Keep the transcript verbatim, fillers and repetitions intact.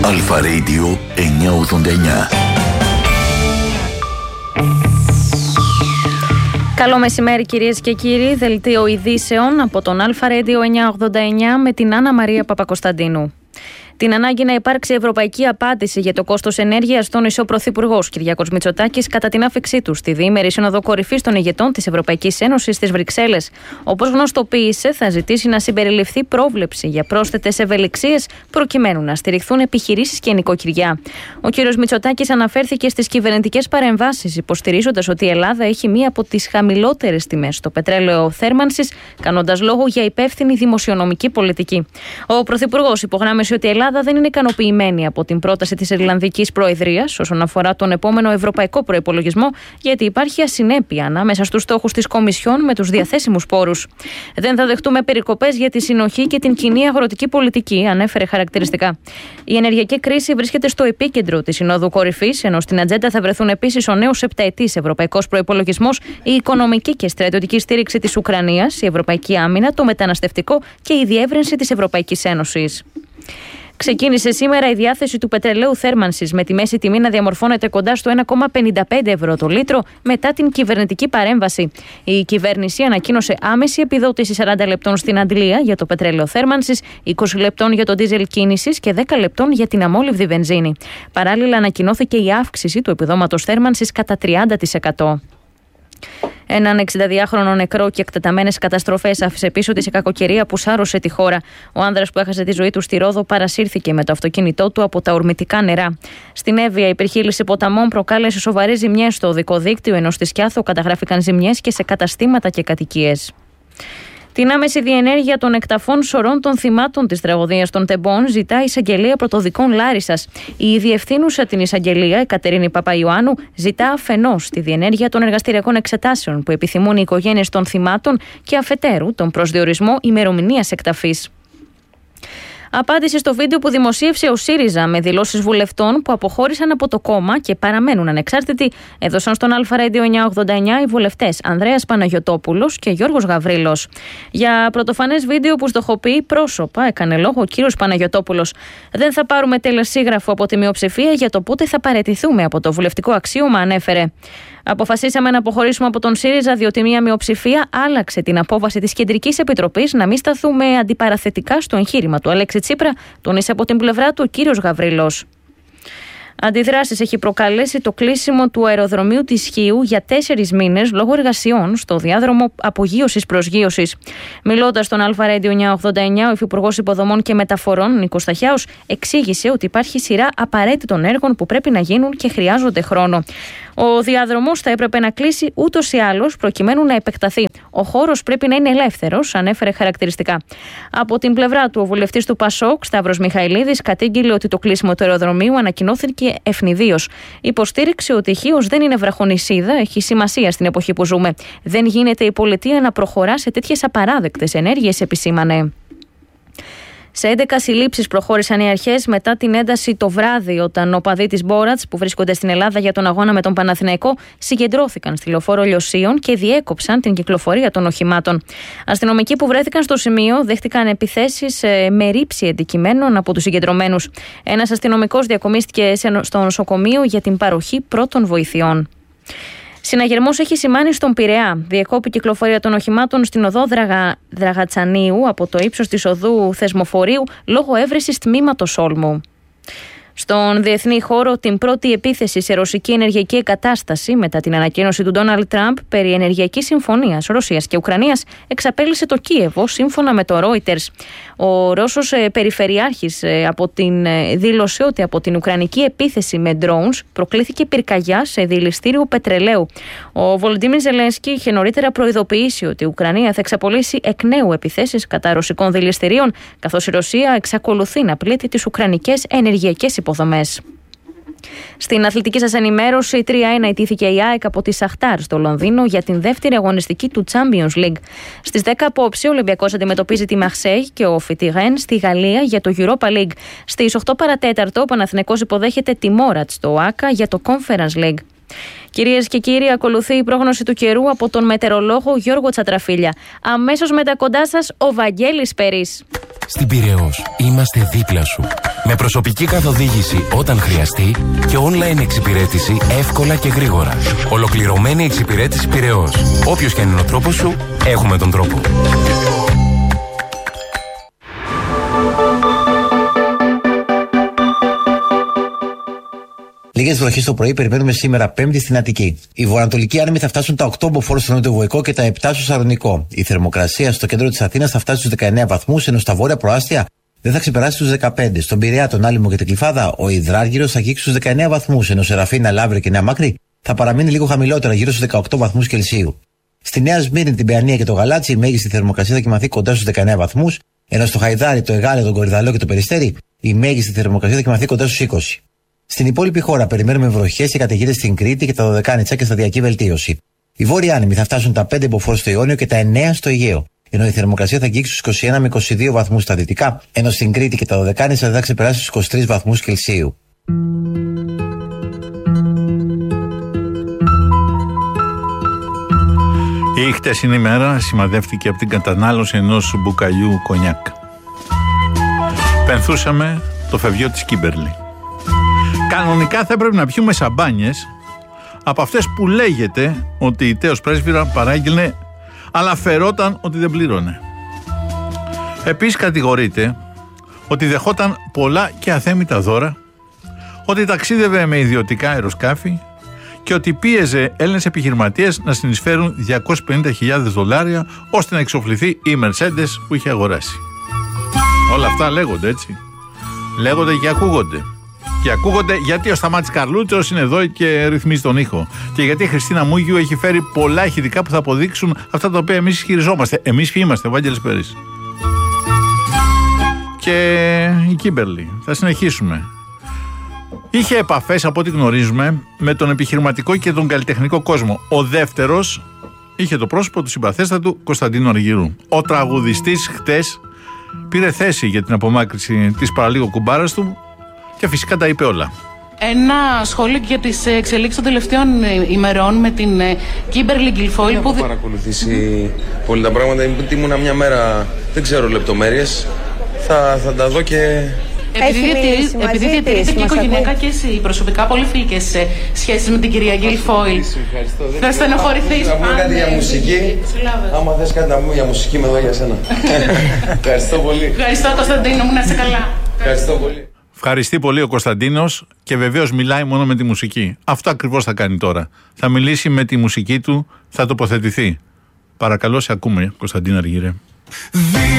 Αλφα Radio εννιακόσια ογδόντα εννιά. Καλό μεσημέρι κυρίες και κύριοι, δελτίο ειδήσεων από τον Αλφα Radio εννιακόσια ογδόντα εννιά με την Άννα Μαρία Παπακοσταντίνου. Την ανάγκη να υπάρξει ευρωπαϊκή απάντηση για το κόστος ενέργειας τόνισε ο Πρωθυπουργός Κυριάκος Μητσοτάκης κατά την άφιξή του στη διήμερη Σύνοδο Κορυφής των ηγετών της Ευρωπαϊκής Ένωσης στις Βρυξέλλες. Όπως γνωστοποίησε, θα ζητήσει να συμπεριληφθεί πρόβλεψη για πρόσθετες ευελιξίες προκειμένου να στηριχθούν επιχειρήσεις και νοικοκυριά. Ο κ. Μητσοτάκης αναφέρθηκε στις κυβερνητικές παρεμβάσεις, υποστηρίζοντας ότι η Ελλάδα έχει μία από τις χαμηλότερες τιμές στο πετρέλαιο θέρμανσης, κάνοντας λόγο για υπεύθυνη δημοσιονομική πολιτική. Ο Πρωθυπουργός υπογράμμισε ότι η Ελλάδα Ελλάδα δεν είναι ικανοποιημένη από την πρόταση της Ιρλανδικής Προεδρίας όσον αφορά τον επόμενο ευρωπαϊκό προϋπολογισμό, γιατί υπάρχει ασυνέπεια ανάμεσα στους στόχους της Κομισιόν με τους διαθέσιμους πόρους. Δεν θα δεχτούμε περικοπές για τη συνοχή και την κοινή αγροτική πολιτική, ανέφερε χαρακτηριστικά. Η ενεργειακή κρίση βρίσκεται στο επίκεντρο της Συνόδου Κορυφής, ενώ στην ατζέντα θα βρεθούν επίσης ο νέος επταετής ευρωπαϊκός προϋπολογισμός, η οικονομική και στρατιωτική στήριξη της Ουκρανίας, η ευρωπαϊκή άμυνα, το μεταναστευτικό και η διεύρυνση της Ευρωπαϊκής Ένωσης. Ξεκίνησε σήμερα η διάθεση του πετρελαίου θέρμανσης με τη μέση τιμή να διαμορφώνεται κοντά στο ένα κόμμα πενήντα πέντε ευρώ το λίτρο μετά την κυβερνητική παρέμβαση. Η κυβέρνηση ανακοίνωσε άμεση επιδότηση σαράντα λεπτών στην αντλία για το πετρέλαιο θέρμανσης, είκοσι λεπτών για το ντίζελ κίνησης και δέκα λεπτών για την αμόλυβδη βενζίνη. Παράλληλα, ανακοινώθηκε η αύξηση του επιδόματος θέρμανσης κατά τριάντα τοις εκατό. Έναν εξηνταδυάχρονο νεκρό και εκτεταμένες καταστροφές άφησε πίσω της η κακοκαιρία που σάρωσε τη χώρα. Ο άνδρας που έχασε τη ζωή του στη Ρόδο παρασύρθηκε με το αυτοκίνητό του από τα ορμητικά νερά. Στην Εύβοια, η υπερχείληση ποταμών προκάλεσε σοβαρές ζημιές στο οδικό δίκτυο, ενώ στη Σκιάθο καταγράφηκαν ζημιές και σε καταστήματα και κατοικίες. Την άμεση διενέργεια των εκταφών σωρών των θυμάτων της τραγωδίας των Τεμπών ζητά η Εισαγγελία Πρωτοδικών Λάρισσας. Η διευθύνουσα την Εισαγγελία, η Κατερίνη Παπαϊωάννου, ζητά αφενός τη διενέργεια των εργαστηριακών εξετάσεων που επιθυμούν οι οικογένειες των θυμάτων και αφετέρου τον προσδιορισμό ημερομηνίας εκταφής. Απάντησε στο βίντεο που δημοσίευσε ο ΣΥΡΙΖΑ με δηλώσεις βουλευτών που αποχώρησαν από το κόμμα και παραμένουν ανεξάρτητοι, έδωσαν στον Αλφα Radio εννιακόσια ογδόντα εννιά οι βουλευτές Ανδρέας Παναγιωτόπουλος και Γιώργος Γαβρίλος. Για πρωτοφανές βίντεο που στοχοποιεί πρόσωπα, έκανε λόγο ο κύριος Παναγιωτόπουλος. Δεν θα πάρουμε τελεσίγραφο από τη μειοψηφία για το πότε θα παραιτηθούμε από το βουλευτικό αξίωμα, ανέφερε. Αποφασίσαμε να αποχωρήσουμε από τον ΣΥΡΙΖΑ διότι μια μειοψηφία άλλαξε την απόφαση της Κεντρικής Επιτροπής να μην σταθούμε αντιπαραθετικά στο εγχείρημα του Αλέξη Τσίπρα, τόνισε από την πλευρά του ο κύριος Γαβρίλος. Αντιδράσεις έχει προκαλέσει το κλείσιμο του αεροδρομίου της Χίου για τέσσερις μήνες λόγω εργασιών στο διάδρομο απογείωσης-προσγείωσης. Μιλώντας στον Αλφα Radio εννιακόσια ογδόντα εννιά, ο Υφυπουργός Υποδομών και Μεταφορών Νίκος Σταχιάους εξήγησε ότι υπάρχει σειρά απαραίτητων έργων που πρέπει να γίνουν και χρειάζονται χρόνο. Ο διάδρομος θα έπρεπε να κλείσει ούτως ή άλλως προκειμένου να επεκταθεί. Ο χώρος πρέπει να είναι ελεύθερος, ανέφερε χαρακτηριστικά. Από την πλευρά του, ο βουλευτής του Πασόκ, Σταύρος Μιχαηλίδης, κατήγγειλε ότι το κλείσιμο του αεροδρομίου ανακοινώθηκε ευνηδίως. Υποστήριξε ότι η Χίος δεν είναι βραχονησίδα, έχει σημασία στην εποχή που ζούμε. Δεν γίνεται η πολιτεία να προχωρά σε τέτοιες απαράδεκτες ενέργειες, επισήμανε. Σε έντεκα συλλήψεις προχώρησαν οι αρχές μετά την ένταση το βράδυ, όταν οπαδοί της Μπόρατς που βρίσκονται στην Ελλάδα για τον αγώνα με τον Παναθηναϊκό συγκεντρώθηκαν στη λεωφόρο Λιωσίων και διέκοψαν την κυκλοφορία των οχημάτων. Αστυνομικοί που βρέθηκαν στο σημείο δέχτηκαν επιθέσεις με ρήψη αντικειμένων από τους συγκεντρωμένους. Ένας αστυνομικός διακομίστηκε στο νοσοκομείο για την παροχή πρώτων βοηθειών. Συναγερμός έχει σημάνει στον Πειραιά. Διεκόπη κυκλοφορία των οχημάτων στην οδό Δραγα... Δραγατσανίου από το ύψος της οδού Θεσμοφορίου λόγω έβρεσης τμήματος Όλμου. Στον διεθνή χώρο, την πρώτη επίθεση σε ρωσική ενεργειακή εγκατάσταση μετά την ανακοίνωση του Ντόναλντ Τραμπ περί ενεργειακής συμφωνίας Ρωσίας και Ουκρανίας εξαπέλυσε το Κίεβο, σύμφωνα με το Reuters. Ο Ρώσος ε, περιφερειάρχης ε, από την, ε, δήλωσε ότι από την ουκρανική επίθεση με drones προκλήθηκε πυρκαγιά σε δηληστήριο πετρελαίου. Ο Βολοντίμιρ Ζελένσκι είχε νωρίτερα προειδοποιήσει ότι η Ουκρανία θα εξαπολύσει εκ νέου επιθέσεις κατά ρωσικών δηληστηρίων, καθώς η Ρωσία εξακολουθεί να πλήττει τις ουκρανικές ενεργειακές υποδομές. Στην αθλητική σας ενημέρωση, τρία ένα ιτήθηκε η ΑΕΚ από τη Σαχτάρ στο Λονδίνο για την δεύτερη αγωνιστική του Champions League. Στις δέκα απόψε, ο Ολυμπιακός αντιμετωπίζει τη Μαρσέιγ και ο Φιτιγέν στη Γαλλία για το Europa League. Στις οκτώ παρά τέταρτο, ο Παναθηναϊκός υποδέχεται τη Μόρατ στο ΟΑΚΑ για το Conference League. Κυρίες και κύριοι, ακολουθεί η πρόγνωση του καιρού από τον μετεωρολόγο Γιώργο Τσατραφίλια. Αμέσως μετά κοντά σας ο Βαγγέλης Περής. Στην Πειραιώς είμαστε δίπλα σου. Με προσωπική καθοδήγηση όταν χρειαστεί και online εξυπηρέτηση εύκολα και γρήγορα. Ολοκληρωμένη εξυπηρέτηση Πειραιώς. Όποιος και αν είναι ο τρόπος σου, έχουμε τον τρόπο. Λίγες βροχές το πρωί περιμένουμε σήμερα Πέμπτη στην Αττική. Οι βορειοανατολικοί άνεμοι θα φτάσουν τα οκτώ μποφόρ στο νοτιοβοϊκό και τα επτά στο Σαρονικό. Η θερμοκρασία στο κέντρο της Αθήνας θα φτάσει στους δεκαεννέα βαθμούς, ενώ στα βόρεια προάστια δεν θα ξεπεράσει τους δεκαπέντε. Στον Πειραιά, τον Άλυμο και την Κλιφάδα, ο υδράργυρος θα αγγίξει στους δεκαεννέα βαθμούς, ενώ σε Ραφίνα, Λαύριο και Νέα Μάκρη θα παραμείνει λίγο χαμηλότερα, γύρω στους δεκαοκτώ βαθμούς Κελσίου. Στη Νέα Σμύρνη, την Παιανία και το Γαλάτσι, η μέγιστη θερμοκρασία θα κοιμαθεί κοντά στους δεκαεννέα βαθμούς, ενώ στο Χαϊδάρι, το Εγάλεο, τον Κορυδαλό και το Περιστέρι, η μέγιστη θερμοκρασία θα κοιμαθεί κοντά στους είκοσι. Στην υπόλοιπη χώρα περιμένουμε βροχές και καταιγίδες στην Κρήτη και τα Δωδεκάνητσα και σταδιακή βελτίωση. Οι βόρειοι άνεμοι θα φτάσουν τα πέντε μποφόρ στο Ιόνιο και τα εννέα στο Αιγαίο, ενώ η θερμοκρασία θα αγγίξει στους είκοσι ένα με είκοσι δύο βαθμούς στα δυτικά, ενώ στην Κρήτη και τα Δωδεκάνητσα δεν θα ξεπεράσει στους είκοσι τρεις βαθμούς Κελσίου. Η χτεσινή μέρα σημαδεύτηκε από την κατανάλωση ενός μπουκαλιού κονιάκ. Πενθούσαμε το φευγιό της Κίμπερλι. Κανονικά θα έπρεπε να πιούμε σαμπάνιες από αυτές που λέγεται ότι η τέος πρέσβυρα παράγγειλε, αλλά φερόταν ότι δεν πλήρωνε. Επίσης κατηγορείται ότι δεχόταν πολλά και αθέμητα δώρα, ότι ταξίδευε με ιδιωτικά αεροσκάφη και ότι πίεζε Έλληνες επιχειρηματίες να συνεισφέρουν διακόσιες πενήντα χιλιάδες δολάρια ώστε να εξοφληθεί η Mercedes που είχε αγοράσει. Όλα αυτά λέγονται, έτσι. Λέγονται και ακούγονται. Και ακούγονται γιατί ο Σταμάτης Καρλούτσος είναι εδώ και ρυθμίζει τον ήχο. Και γιατί η Χριστίνα Μούγιου έχει φέρει πολλά ηχητικά που θα αποδείξουν αυτά τα οποία εμείς ισχυριζόμαστε. Εμείς ποιοι είμαστε, ο Βάγγελης Περής. Και η Κίμπερλι. Θα συνεχίσουμε. Είχε επαφές, από ό,τι γνωρίζουμε, με τον επιχειρηματικό και τον καλλιτεχνικό κόσμο. Ο δεύτερος είχε το πρόσωπο του συμπαθέστατου Κωνσταντίνου Αργυρού. Ο τραγουδιστής χτες πήρε θέση για την απομάκρυνση της παραλίγο κουμπάρας του και φυσικά τα είπε όλα. Ένα σχόλιο για τις εξελίξεις των τελευταίων ημερών με την Κίμπερλι Γκιλφόιλ. Που έχω παρακολουθήσει mm-hmm. πολύ τα πράγματα. Ήμουνα μια μέρα, δεν ξέρω λεπτομέρειες. Θα, θα τα δω και... Επειδή διατηρείτε και οικογενειακά και εσύ προσωπικά πολύ φιλικές σχέσεις με την κυρία Γκιλφόιλ, θα στενοχωρηθείς. Θα πούμε κάτι για μουσική. Άμα θες κάτι να πούμε για μουσική, είμαι εδώ για σένα. Ευχαριστώ πολύ. Ευχαριστώ, Κωνσταντίνο μου, να είσαι καλά. Ευχαριστώ πολύ. Ευχαριστεί πολύ ο Κωνσταντίνος και βεβαίως μιλάει μόνο με τη μουσική. Αυτό ακριβώς θα κάνει τώρα. Θα μιλήσει με τη μουσική του, θα τοποθετηθεί. Παρακαλώ, σε ακούμε, Κωνσταντίνα Αργύρε.